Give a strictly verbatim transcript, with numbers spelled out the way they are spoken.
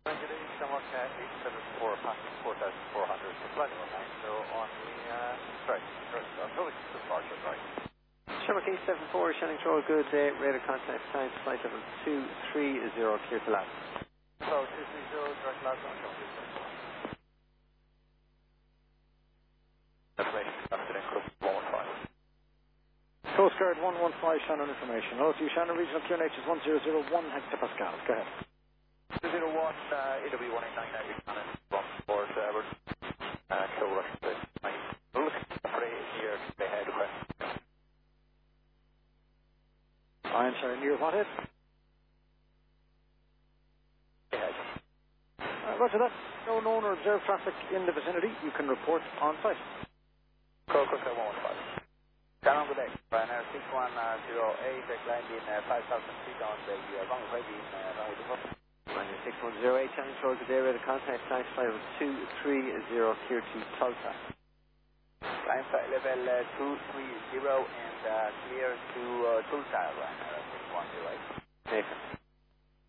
Shamrock eight seven four, passing four thousand four hundred, flight level nine zero on the, uh, sorry, sorry, I'm going to start it right. Shamrock eight seven four, Shannon Troll, good day, radar contact, science flight level two three zero, clear to land. So, two three zero, direct land on Shamrock eight seven four. Information, after then, Coast one one five. Coast Guard one one five, Shannon information. Hello to you, Shannon, regional Q N H is one zero zero one hectopascals, go ahead. two zero one, uh, A W one eight nine nine, Buchanan, one four, uh, we're, uh, kill Russian base. We're looking for a year, they had a question. I'm sorry, near what is? They had. Uh, roger that. No known or observed traffic in the vicinity. You can report on site. Coast Guard one one five. Shannon, good day. Ryanair six one zero eight, direct landing uh, five thousand feet on the uh, runway ready in uh, runway two. Ryanair six one zero eight, Shannon Troll, good day, radar contact, science flight level two three zero, clear to Tulsa. Climb flight level uh, two three zero and uh, clear to uh, Tulsa, Ryanair six one zero eight. Nathan.